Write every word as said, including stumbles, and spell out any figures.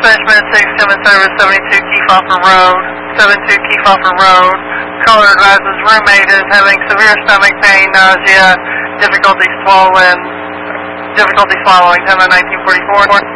Dispatch six, seven service, seventy-two Kefauver Road, seventy-two Kefauver Road. Caller advises roommate is having severe stomach pain, nausea, difficulty swallowing, difficulty swallowing, ten by nineteen forty-four.